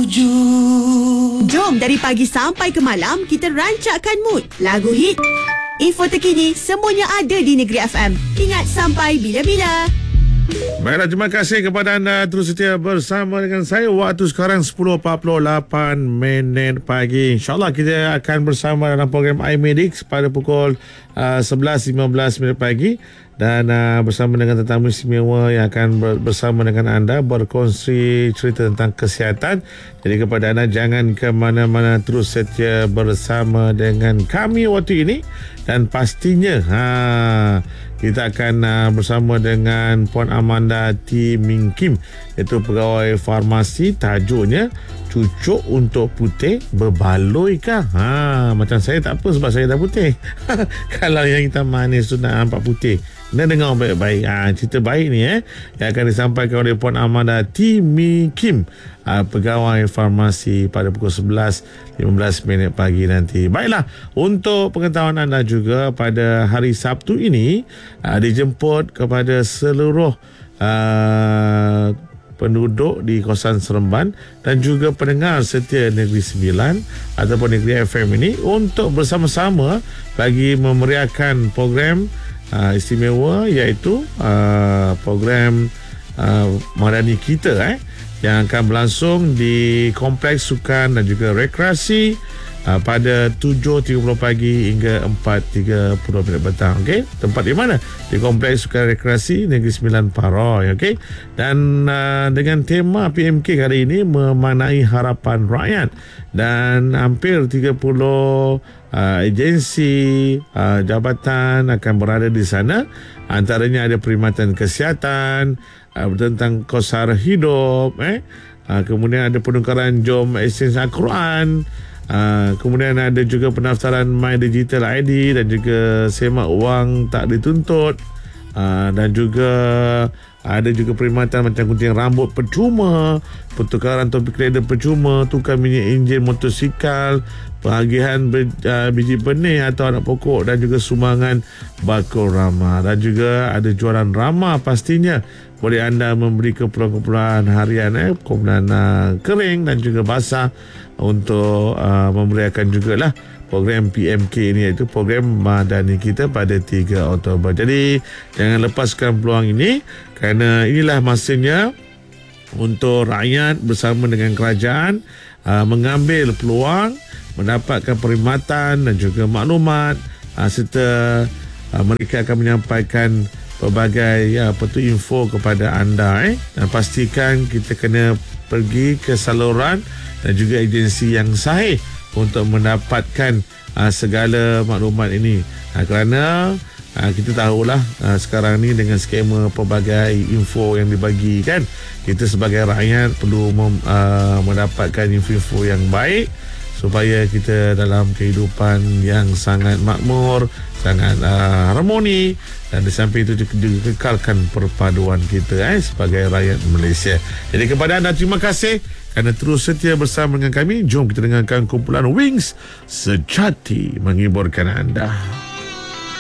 Jom dari pagi sampai ke malam kita rancakkan mood. Lagu hit, info terkini, semuanya ada di Negeri FM. Ingat sampai bila-bila. Baiklah, terima kasih kepada anda terus setia bersama dengan saya. Waktu sekarang 10.48 pagi. InsyaAllah kita akan bersama dalam program iMedics pada pukul 11.15 pagi. Dan bersama dengan tetamu istimewa yang akan bersama dengan anda berkongsi cerita tentang kesihatan. Jadi kepada anda, jangan ke mana-mana, terus setia bersama dengan kami waktu ini. Dan pastinya kita akan bersama dengan Puan Amanda T. Min Kim, iaitu pegawai farmasi. Tajuknya cucuk untuk putih berbaloi kah? Macam saya tak apa sebab saya dah putih. Kalau yang hitam manis tu nak nampak putih. Kena dengar baik-baik. Cerita baik ni yang akan disampaikan oleh Puan Amanda T. Min Kim, pegawai farmasi, pada pukul 11.15 pagi nanti. Baiklah, untuk pengetahuan anda juga, pada hari Sabtu ini dijemput kepada seluruh penduduk di kawasan Seremban dan juga pendengar setia Negeri Sembilan ataupun Negeri FM ini untuk bersama-sama bagi memeriahkan program istimewa, iaitu program Madani Kita yang akan berlangsung di Kompleks Sukan dan juga Rekreasi pada 7.30 pagi hingga 4.30 petang. Okey, tempat di mana? Di Kompleks Sukan Rekreasi Negeri Sembilan Paroy. Okey, dan dengan tema PMK kali ini memaknai harapan rakyat, dan hampir 30 agensi jabatan akan berada di sana. Antaranya ada perkhidmatan kesihatan, tentang kos sara hidup, kemudian ada penukaran jom exchange Al-Quran, kemudian ada juga pendaftaran My Digital ID dan juga semak wang tak dituntut, dan juga ada juga perkhidmatan macam gunting rambut percuma, pertukaran topik rider percuma, tukar minyak enjin motosikal, pengagihan biji benih atau anak pokok, dan juga sumbangan bakul ramah, dan juga ada jualan ramah. Pastinya boleh anda memberi keperluan harian, kumpulan kering dan juga basah untuk memberiakan jugalah program PMK ini, iaitu program Madani Kita pada 3 Oktober. Jadi jangan lepaskan peluang ini, kerana inilah masanya untuk rakyat bersama dengan kerajaan mengambil peluang, mendapatkan perkhidmatan dan juga maklumat, serta mereka akan menyampaikan pelbagai info kepada anda. Dan pastikan kita kena pergi ke saluran dan juga agensi yang sahih untuk mendapatkan segala maklumat ini, kerana kita tahulah sekarang ni dengan skema pelbagai info yang dibagikan, kita sebagai rakyat perlu mendapatkan info-info yang baik supaya kita dalam kehidupan yang sangat makmur, sangat harmoni, dan di samping itu juga kekalkan perpaduan kita sebagai rakyat Malaysia. Jadi kepada anda, terima kasih kerana terus setia bersama dengan kami. Jom kita dengarkan kumpulan Wings Sejati menghiburkan anda.